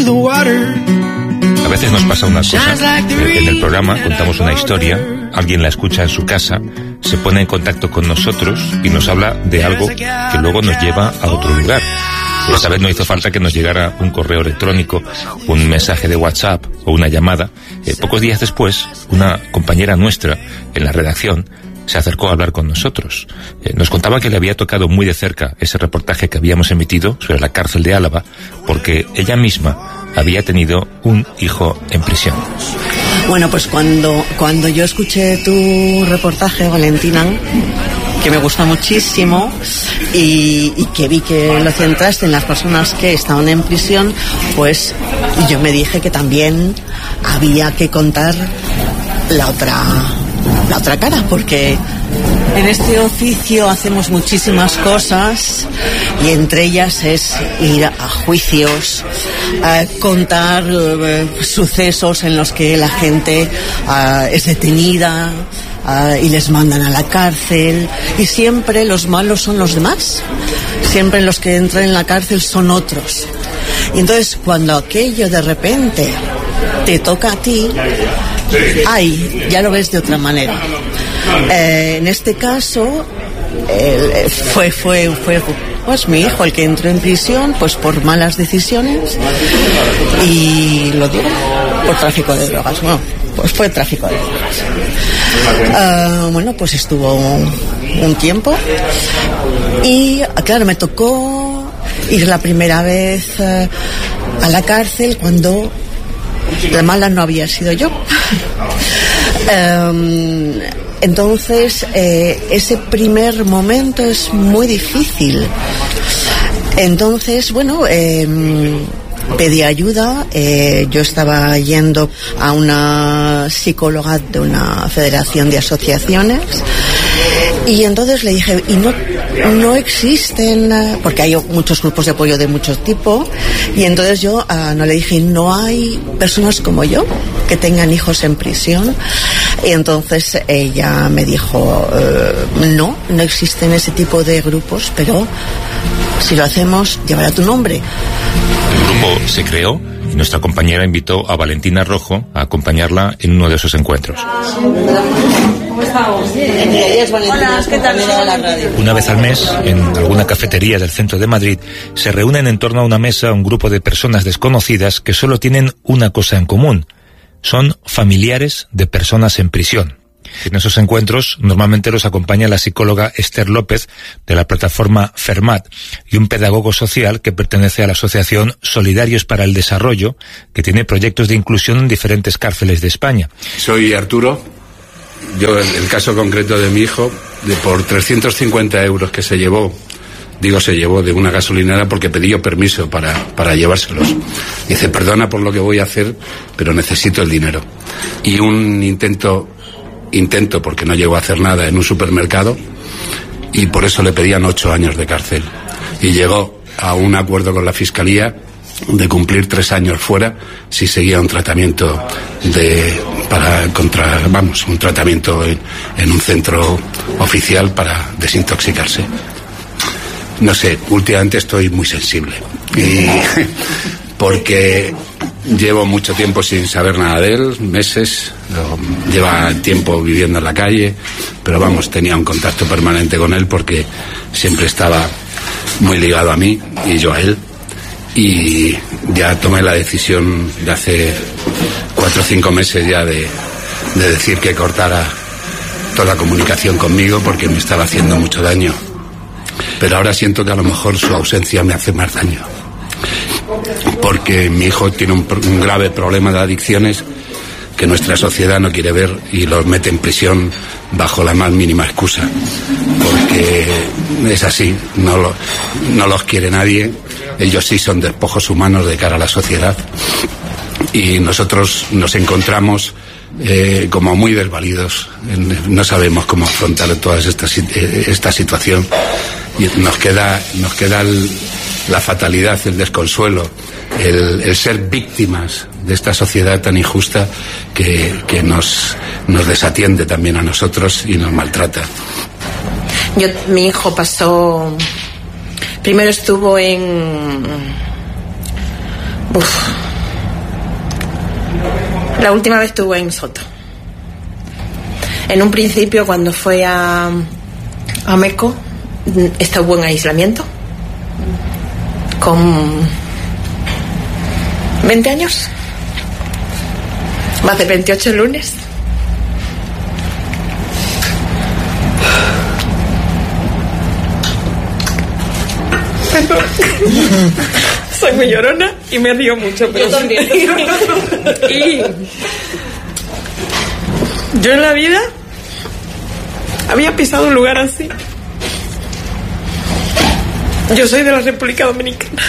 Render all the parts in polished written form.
A veces nos pasa una cosa, en el programa contamos una historia, alguien la escucha en su casa, se pone en contacto con nosotros y nos habla de algo que luego nos lleva a otro lugar. Esta vez no hizo falta que nos llegara un correo electrónico, un mensaje de WhatsApp o una llamada. Pocos días después, una compañera nuestra en la redacción se acercó a hablar con nosotros. Nos contaba que le había tocado muy de cerca ese reportaje que habíamos emitido sobre la cárcel de Álava, porque ella misma había tenido un hijo en prisión. Bueno, pues cuando yo escuché tu reportaje, Valentina, que me gustó muchísimo y que vi que lo centraste en las personas que estaban en prisión, pues yo me dije que también había que contar la otra cara, porque en este oficio hacemos muchísimas cosas y entre ellas es ir a juicios, contar sucesos en los que la gente es detenida y les mandan a la cárcel, y siempre los malos son los demás, siempre los que entran en la cárcel son otros. Y entonces cuando aquello de repente te toca a ti, ya lo ves de otra manera. En este caso fue pues mi hijo el que entró en prisión, pues por malas decisiones, y lo digo, por tráfico de drogas. Bueno, pues fue tráfico de drogas. Bueno, pues estuvo un tiempo y claro, me tocó ir la primera vez a la cárcel cuando la mala no había sido yo. Entonces ese primer momento es muy difícil. Entonces, bueno, pedí ayuda. Yo estaba yendo a una psicóloga de una federación de asociaciones, y entonces le dije, y no existen, porque hay muchos grupos de apoyo de mucho tipo, y entonces yo no le dije, no hay personas como yo que tengan hijos en prisión. Y entonces ella me dijo, no existen ese tipo de grupos, pero si lo hacemos llevará tu nombre. El grupo se creó y nuestra compañera invitó a Valentina Rojo a acompañarla en uno de esos encuentros. ¿Cómo estamos? Hola, ¿qué tal? Una vez al mes, en alguna cafetería del centro de Madrid, se reúnen en torno a una mesa un grupo de personas desconocidas que solo tienen una cosa en común: son familiares de personas en prisión. En esos encuentros normalmente los acompaña la psicóloga Esther López, de la plataforma Fermat, y un pedagogo social que pertenece a la asociación Solidarios para el Desarrollo, que tiene proyectos de inclusión en diferentes cárceles de España. Soy Arturo. Yo, en el caso concreto de mi hijo, por 350 euros que se llevó de una gasolinera, porque pedí yo permiso para llevárselos. Dice, perdona por lo que voy a hacer, pero necesito el dinero. Y un intento, porque no llegó a hacer nada, en un supermercado, y por eso le pedían 8 años de cárcel. Y llegó a un acuerdo con la Fiscalía de cumplir 3 años fuera si seguía un tratamiento un tratamiento en un centro oficial para desintoxicarse. No sé, últimamente estoy muy sensible, porque llevo mucho tiempo sin saber nada de él, meses, lleva tiempo viviendo en la calle, pero tenía un contacto permanente con él porque siempre estaba muy ligado a mí y yo a él, y ya tomé la decisión de hace 4 o 5 meses ya de decir que cortara toda la comunicación conmigo porque me estaba haciendo mucho daño. Pero ahora siento que a lo mejor su ausencia me hace más daño, porque mi hijo tiene un grave problema de adicciones que nuestra sociedad no quiere ver y los mete en prisión bajo la más mínima excusa, porque es así, no los quiere nadie. Ellos sí son despojos humanos de cara a la sociedad, y nosotros nos encontramos como muy desvalidos, no sabemos cómo afrontar toda esta situación, y nos queda la fatalidad, el desconsuelo, el ser víctimas de esta sociedad tan injusta que nos desatiende también a nosotros y nos maltrata. Mi hijo primero estuvo en La última vez estuvo en Soto. En un principio, cuando fue a Meco, estuvo en aislamiento con 20 años. Va a hacer 28 el lunes. Perdón. Soy muy llorona y me río mucho, pero... Yo también. Y yo en la vida había pisado un lugar así. Yo soy de la República Dominicana.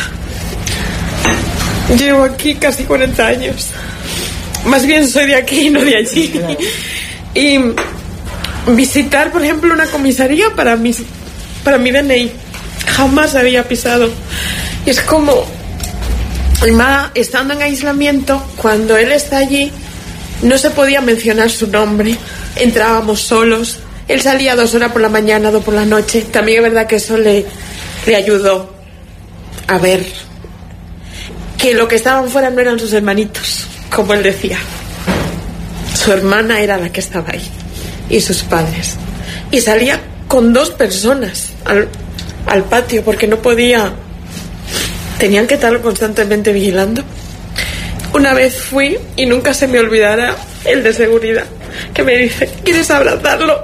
Llevo aquí casi 40 años. Más bien soy de aquí y no de allí. Y visitar, por ejemplo, una comisaría para mi DNI. Jamás había pisado. Y es como... estando en aislamiento, cuando él está allí, no se podía mencionar su nombre. Entrábamos solos. Él salía 2 horas por la mañana, 2 por la noche. También es verdad que eso le ayudó a ver que lo que estaban fuera no eran sus hermanitos, como él decía. Su hermana era la que estaba ahí y sus padres. Y salía con 2 personas al patio porque no podía. Tenían que estarlo constantemente vigilando. Una vez fui y nunca se me olvidará el de seguridad que me dice: ¿quieres abrazarlo?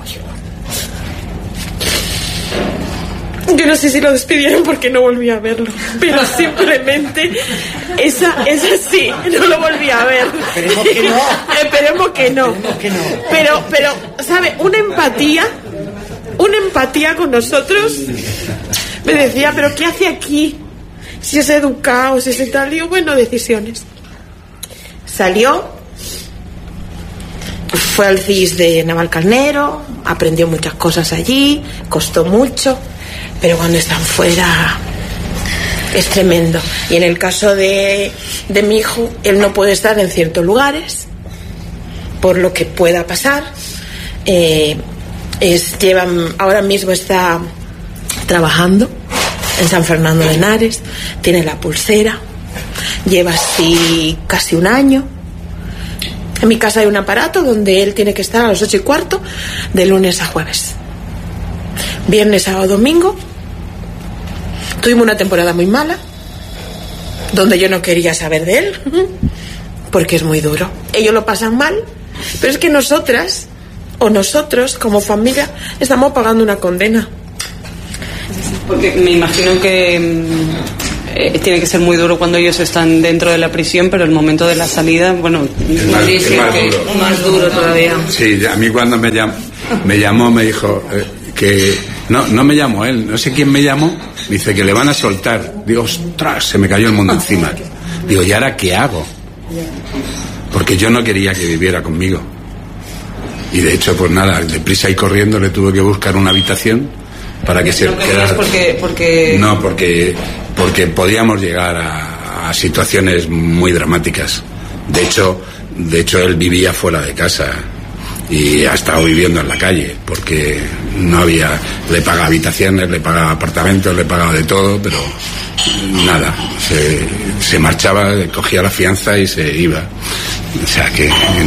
Yo no sé si lo despidieron porque no volví a verlo, pero simplemente esa sí, no lo volví a ver. Esperemos que no. Pero, ¿sabe? Una empatía con nosotros. Me decía: ¿pero qué hace aquí? Si es educado, si es tal. Digo, bueno, decisiones. Salió, fue al CIS de Navalcarnero, aprendió muchas cosas allí, costó mucho, pero cuando están fuera es tremendo. Y en el caso de mi hijo, él no puede estar en ciertos lugares por lo que pueda pasar. Ahora mismo está trabajando en San Fernando de Henares, tiene la pulsera, lleva así casi 1 año. En mi casa hay un aparato donde él tiene que estar a las 8:15 de lunes a jueves. Viernes, sábado, domingo. Tuvimos una temporada muy mala, donde yo no quería saber de él, porque es muy duro. Ellos lo pasan mal, pero es que nosotras, o nosotros como familia, estamos pagando una condena. Porque me imagino que tiene que ser muy duro cuando ellos están dentro de la prisión, pero el momento de la salida, bueno, más duro todavía. Sí, a mí cuando me llamó me dijo que no me llamó él, no sé quién me llamó, dice que le van a soltar. Digo, ostras, se me cayó el mundo encima. Digo, ¿y ahora qué hago? Porque yo no quería que viviera conmigo. Y de hecho, pues nada, deprisa y corriendo le tuve que buscar una habitación para que se quedara. No, porque podíamos llegar a situaciones muy dramáticas. De hecho él vivía fuera de casa y ha estado viviendo en la calle porque no había, le pagaba habitaciones, le pagaba apartamentos, le pagaba de todo, pero nada, se marchaba, cogía la fianza y se iba. O sea que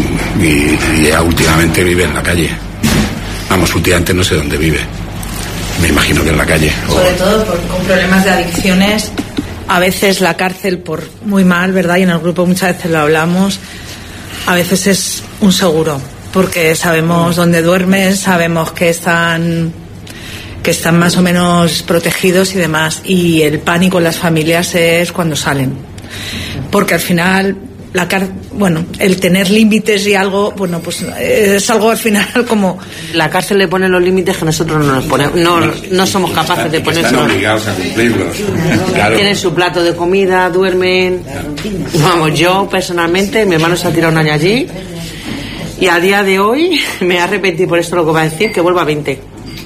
y ya últimamente vive en la calle. Vamos, últimamente no sé dónde vive. Me imagino que en la calle. Sobre todo con problemas de adicciones. A veces la cárcel, por muy mal, ¿verdad? Y en el grupo muchas veces lo hablamos, a veces es un seguro, porque sabemos dónde duermen, sabemos que están más o menos protegidos y demás. Y el pánico en las familias es cuando salen. Porque al final... el tener límites y algo, bueno, pues es algo al final como... La cárcel le pone los límites que nosotros no nos ponemos, no somos capaces de ponerlos. Están obligados a cumplirlos. Claro. Tienen su plato de comida, duermen. Vamos, yo personalmente, mi hermano se ha tirado 1 año allí y a día de hoy me arrepentí por esto lo que va a decir, que vuelva a 20.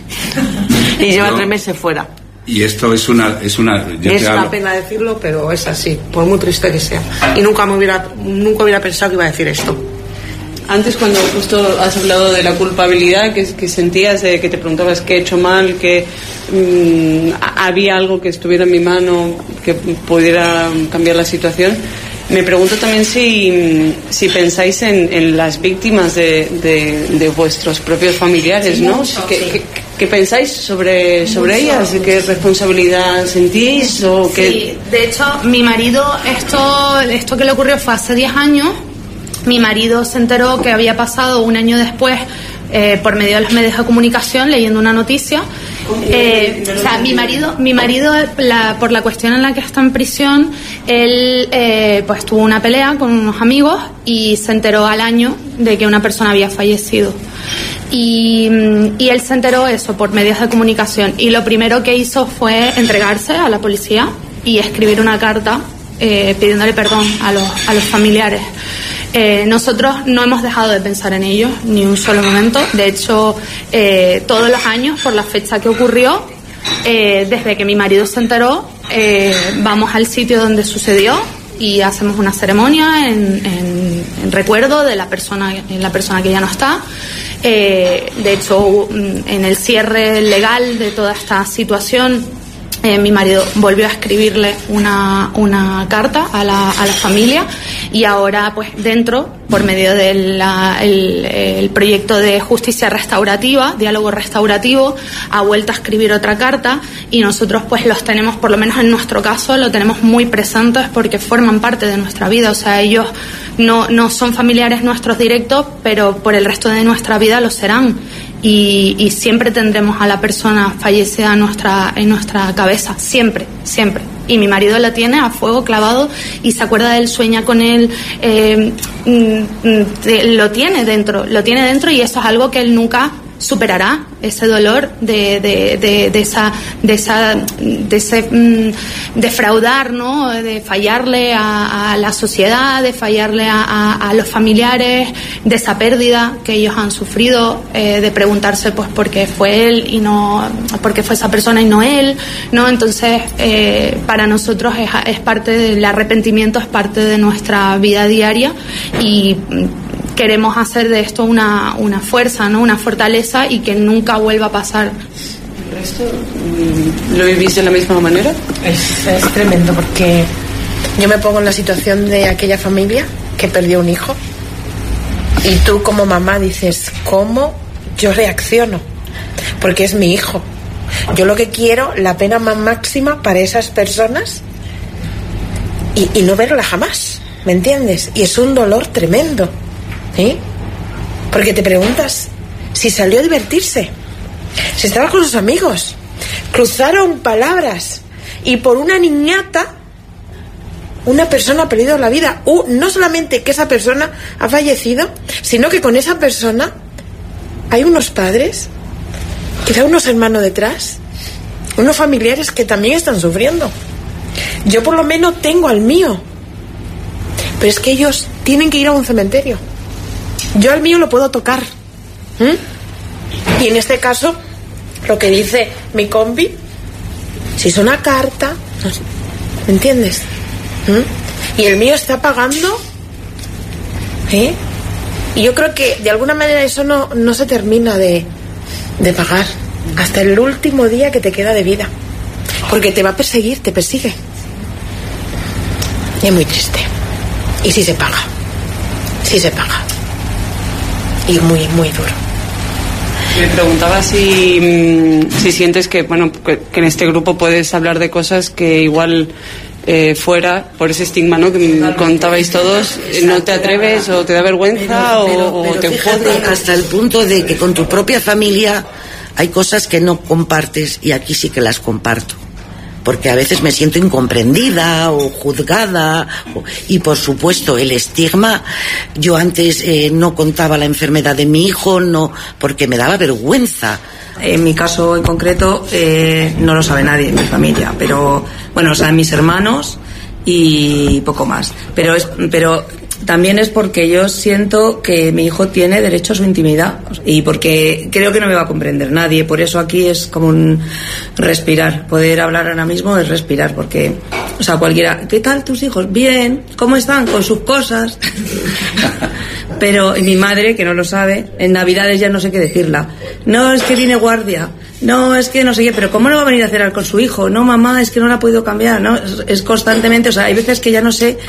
Y lleva 3 meses fuera. Y esto es una es una pena decirlo, pero es así, por muy triste que sea. Y nunca hubiera pensado que iba a decir esto. Antes, cuando justo has hablado de la culpabilidad que sentías, que te preguntabas qué he hecho mal, que había algo que estuviera en mi mano que pudiera cambiar la situación, Me pregunto también si pensáis en las víctimas de vuestros propios familiares, ¿no? ¿Qué pensáis sobre ellas? ¿Qué responsabilidad sentís? Sí, de hecho, mi marido, esto que le ocurrió fue hace 10 años. Mi marido se enteró que había pasado un año después por medio de los medios de comunicación, leyendo una noticia. O sea, mi marido por la cuestión en la que está en prisión, él pues tuvo una pelea con unos amigos y se enteró al año de que una persona había fallecido. Y él se enteró eso por medios de comunicación, y lo primero que hizo fue entregarse a la policía y escribir una carta pidiéndole perdón a los familiares. Nosotros no hemos dejado de pensar en ellos ni un solo momento. De hecho, todos los años, por la fecha que ocurrió, desde que mi marido se enteró, vamos al sitio donde sucedió y hacemos una ceremonia en recuerdo de la persona que ya no está. De hecho, en el cierre legal de toda esta situación, mi marido volvió a escribirle una carta a la familia, y ahora pues dentro, por medio del el proyecto de justicia restaurativa, diálogo restaurativo, ha vuelto a escribir otra carta, y nosotros pues los tenemos, por lo menos en nuestro caso, lo tenemos muy presentes porque forman parte de nuestra vida. O sea, ellos no son familiares nuestros directos, pero por el resto de nuestra vida lo serán. Y siempre tendremos a la persona fallecida en nuestra cabeza, siempre. Y mi marido la tiene a fuego clavado y se acuerda de él, sueña con él, lo tiene dentro, y eso es algo que él nunca superará, ese dolor de ese defraudar, ¿no? De fallarle a la sociedad, de fallarle a los familiares, de esa pérdida que ellos han sufrido, de preguntarse pues por qué fue él y no, por qué fue esa persona y no él, ¿no? Entonces, para nosotros es parte del arrepentimiento, es parte de nuestra vida diaria, y queremos hacer de esto una fuerza, ¿no? Una fortaleza, y que nunca vuelva a pasar. ¿El resto lo vivís de la misma manera? Es tremendo, porque yo me pongo en la situación de aquella familia que perdió un hijo, y tú como mamá dices, ¿cómo yo reacciono? Porque es mi hijo. Yo lo que quiero, la pena más máxima para esas personas, y no verla jamás, ¿me entiendes? Y es un dolor tremendo, ¿sí? Porque te preguntas si salió a divertirse, si estaba con sus amigos, cruzaron palabras, y por una niñata una persona ha perdido la vida. No solamente que esa persona ha fallecido, sino que con esa persona hay unos padres, quizá unos hermanos detrás, unos familiares que también están sufriendo. Yo por lo menos tengo al mío, pero es que ellos tienen que ir a un cementerio. Yo al mío lo puedo tocar. Y en este caso, lo que dice mi compi, si es una carta, ¿me entiendes? Y el mío está pagando, y yo creo que de alguna manera eso no se termina de pagar hasta el último día que te queda de vida, porque te va a perseguir, te persigue, y es muy triste. Y sí se paga, y muy, muy duro. Me preguntaba si sientes que, bueno, que en este grupo puedes hablar de cosas que igual fuera, por ese estigma, ¿no?, que contabais todos, no te atreves o te da vergüenza, o te fíjate, hasta el punto de que con tu propia familia hay cosas que no compartes, y aquí sí que las comparto, porque a veces me siento incomprendida o juzgada, y por supuesto el estigma. Yo antes no contaba la enfermedad de mi hijo, no, porque me daba vergüenza. En mi caso en concreto no lo sabe nadie en mi familia, pero bueno, lo saben mis hermanos y poco más. Pero también es porque yo siento que mi hijo tiene derecho a su intimidad, y porque creo que no me va a comprender nadie. Por eso aquí es como un respirar. Poder hablar ahora mismo es respirar, porque, o sea, cualquiera, ¿qué tal tus hijos? Bien, ¿cómo están? Con sus cosas. Pero mi madre, que no lo sabe, en Navidades ya no sé qué decirla. No, es que viene guardia. No, es que no sé qué, pero ¿cómo no va a venir a cenar con su hijo? No, mamá, es que no la ha podido cambiar, ¿no? Es constantemente, o sea, hay veces que ya no sé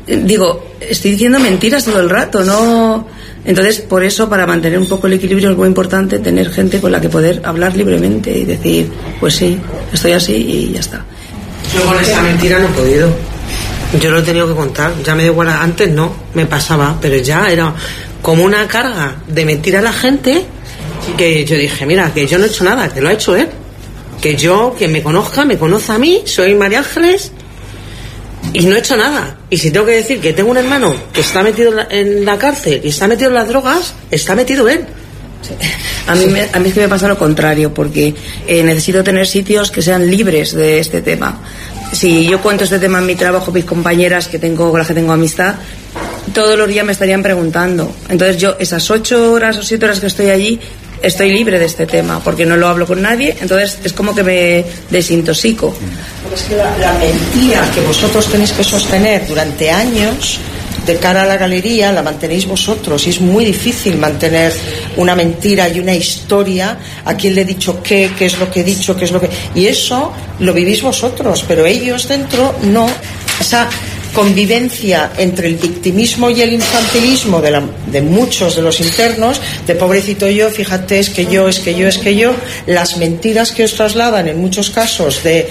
digo, estoy diciendo mentiras todo el rato, ¿no? Entonces, por eso, para mantener un poco el equilibrio es muy importante tener gente con la que poder hablar libremente y decir, pues sí, estoy así y ya está. Yo con esa mentira no he podido. Yo lo he tenido que contar. Ya me da igual, antes no, me pasaba, pero ya era como una carga de mentir a la gente que yo dije, mira, que yo no he hecho nada, que lo ha hecho él. Que yo, quien me conozca, me conoce a mí, soy María Ángeles y no he hecho nada. Y si tengo que decir que tengo un hermano que está metido en la cárcel y está metido en las drogas, está metido él. Sí. A mí es que me pasa lo contrario, porque necesito tener sitios que sean libres de este tema. Si yo cuento este tema en mi trabajo, mis compañeras con las que tengo amistad, todos los días me estarían preguntando. Entonces yo, esas 8 horas o 7 horas que estoy allí, estoy libre de este tema, porque no lo hablo con nadie, entonces es como que me desintoxico. Es que la mentira que vosotros tenéis que sostener durante años de cara a la galería la mantenéis vosotros, y es muy difícil mantener una mentira y una historia. ¿A quién le he dicho qué es lo que he dicho, qué es lo que...? Y eso lo vivís vosotros, pero ellos dentro no. Esa convivencia entre el victimismo y el infantilismo de muchos de los internos, de pobrecito yo, fíjate, es que yo, las mentiras que os trasladan en muchos casos de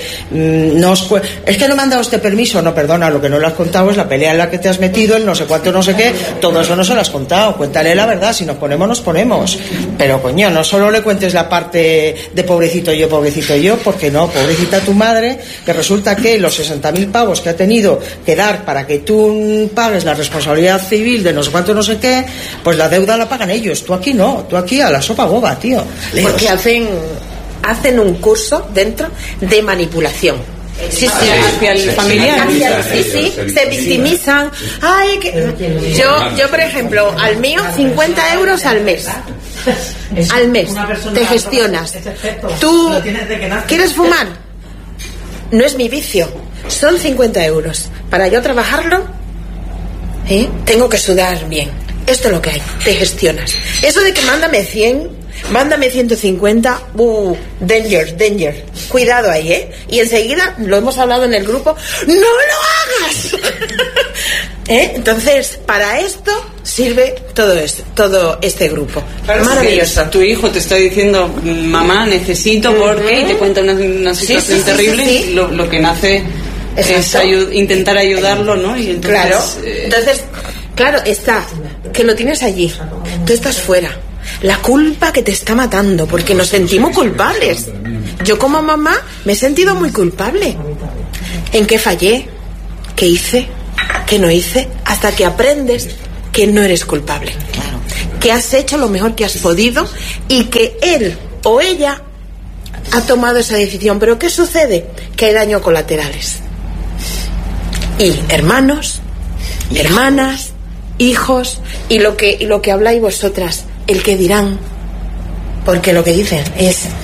es que no me han dado este permiso, no, perdona, lo que no le has contado es la pelea en la que te has metido, el no sé cuánto, no sé qué, todo eso no se lo has contado, cuéntale la verdad, si nos ponemos, pero coño, no solo le cuentes la parte de pobrecito yo, porque no, pobrecita tu madre, que resulta que los 60.000 pavos que ha tenido que dar para que tú pagues la responsabilidad civil de no sé cuánto, no sé qué, pues la deuda la pagan ellos, tú aquí no, tú aquí a la sopa boba, tío. Porque hacen un curso dentro de manipulación. Sí, hacia el familiar. Sí, se victimizan. Ay, que... yo, por ejemplo, al mío 50 euros al mes. Al mes, te gestionas. ¿Tú quieres fumar? No es mi vicio, son 50 euros. Para yo trabajarlo, tengo que sudar bien. Esto es lo que hay, te gestionas. Eso de que mándame 100, mándame 150, danger. Cuidado ahí, Y enseguida, lo hemos hablado en el grupo, ¡no lo hagas! Entonces, para esto sirve todo este grupo. Claro, maravilloso. Tu hijo te está diciendo, mamá, necesito, porque, y te cuenta una situación terrible, sí. Lo que nace... es intentar ayudarlo, ¿no? Y entonces, claro, está que lo tienes allí, tú estás fuera, la culpa que te está matando, porque nos sentimos culpables. Yo como mamá me he sentido muy culpable. ¿En qué fallé? ¿Qué hice? ¿Qué no hice? Hasta que aprendes que no eres culpable, que has hecho lo mejor que has podido y que él o ella ha tomado esa decisión. Pero ¿qué sucede? Que hay daños colaterales. Y hermanos, hermanas, hijos, y lo que habláis vosotras, el que dirán, porque lo que dicen es